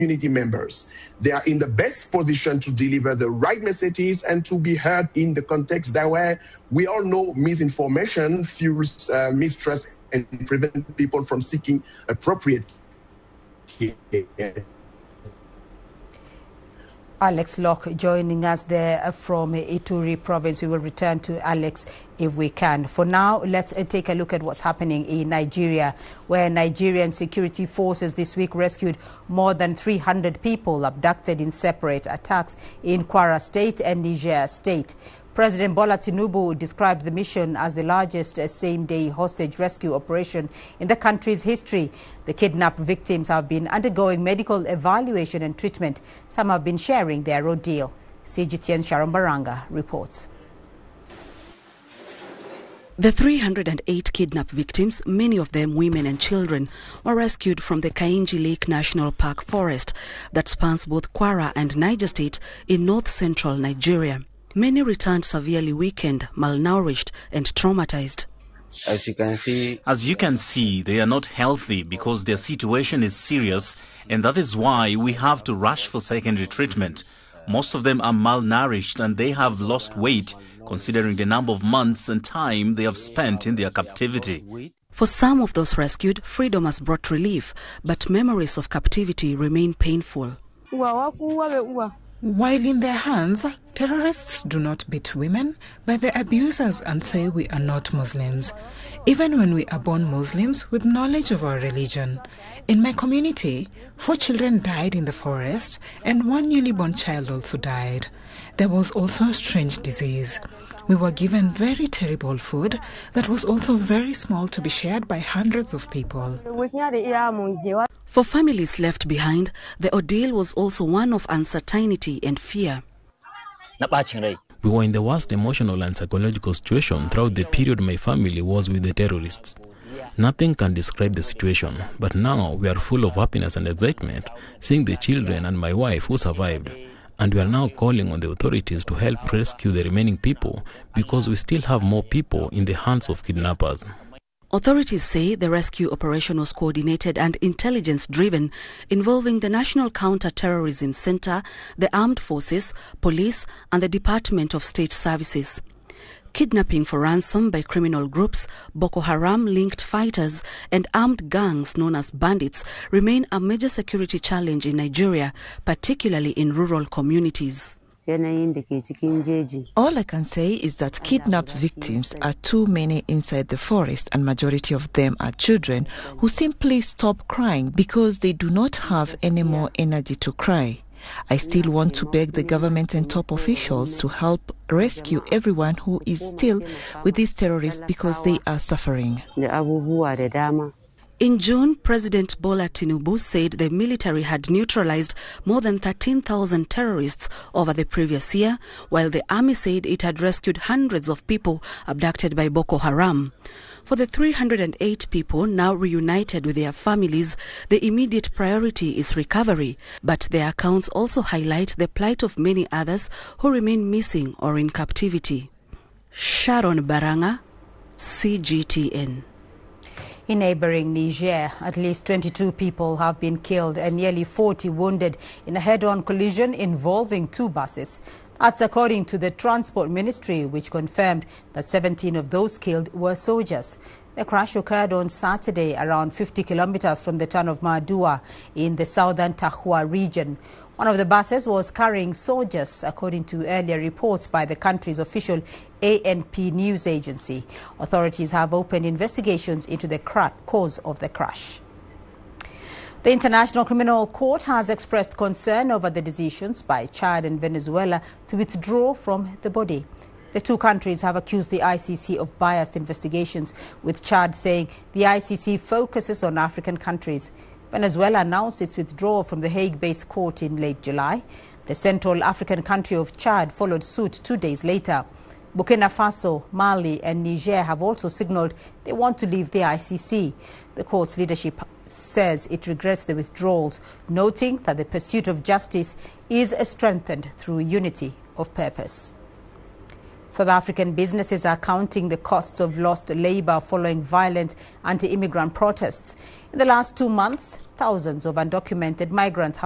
community members. They are in the best position to deliver the right messages and to be heard in the context that where we all know misinformation fuels mistrust and prevent people from seeking appropriate care. Alex Locke joining us there from Ituri province. We will return to Alex if we can. For now, let's take a look at what's happening in Nigeria, where Nigerian security forces this week rescued more than 300 people abducted in separate attacks in Kwara State and Niger State. President Bola Tinubu described the mission as the largest same-day hostage rescue operation in the country's history. The kidnapped victims have been undergoing medical evaluation and treatment. Some have been sharing their ordeal. CGTN Sharon Baranga reports. The 308 kidnapped victims, many of them women and children, were rescued from the Kainji Lake National Park forest that spans both Kwara and Niger State in north-central Nigeria. Many returned severely weakened, malnourished and traumatized. As you can see, they are not healthy because their situation is serious, and that is why we have to rush for secondary treatment. Most of them are malnourished and they have lost weight, considering the number of months and time they have spent in their captivity. For some of those rescued, freedom has brought relief, but memories of captivity remain painful. While in their hands, terrorists do not beat women, but they abuse us and say we are not Muslims, even when we are born Muslims with knowledge of our religion. In my community, 4 children died in the forest and 1 newly born child also died. There was also a strange disease. We were given very terrible food that was also very small to be shared by hundreds of people. For families left behind, the ordeal was also one of uncertainty and fear. We were in the worst emotional and psychological situation throughout the period my family was with the terrorists. Nothing can describe the situation, but now we are full of happiness and excitement, seeing the children and my wife who survived. And we are now calling on the authorities to help rescue the remaining people because we still have more people in the hands of kidnappers. Authorities say the rescue operation was coordinated and intelligence-driven, involving the National Counter-Terrorism Center, the Armed Forces, Police, and the Department of State Services. Kidnapping for ransom by criminal groups, Boko Haram-linked fighters, and armed gangs known as bandits remain a major security challenge in Nigeria, particularly in rural communities. All I can say is that kidnapped victims are too many inside the forest, and majority of them are children who simply stop crying because they do not have any more energy to cry. I still want to beg the government and top officials to help rescue everyone who is still with these terrorists because they are suffering. In June, President Bola Tinubu said the military had neutralized more than 13,000 terrorists over the previous year, while the army said it had rescued hundreds of people abducted by Boko Haram. For the 308 people now reunited with their families, the immediate priority is recovery, but their accounts also highlight the plight of many others who remain missing or in captivity. Sharon Baranga, CGTN. In neighboring Niger, at least 22 people have been killed and nearly 40 wounded in a head-on collision involving 2 buses. That's according to the Transport Ministry, which confirmed that 17 of those killed were soldiers. The crash occurred on Saturday around 50 kilometers from the town of Madua in the southern Tahua region. One of the buses was carrying soldiers, according to earlier reports by the country's official ANP news agency. Authorities have opened investigations into the cause of the crash. The International Criminal Court has expressed concern over the decisions by Chad and Venezuela to withdraw from the body. The 2 countries have accused the ICC of biased investigations, with Chad saying the ICC focuses on African countries. Venezuela announced its withdrawal from the Hague-based court in late July. The Central African country of Chad followed suit 2 days later. Burkina Faso, Mali and Niger have also signaled they want to leave the ICC. The court's leadership says it regrets the withdrawals, noting that the pursuit of justice is strengthened through unity of purpose. South African businesses are counting the costs of lost labor following violent anti-immigrant protests. In the last 2 months, thousands of undocumented migrants have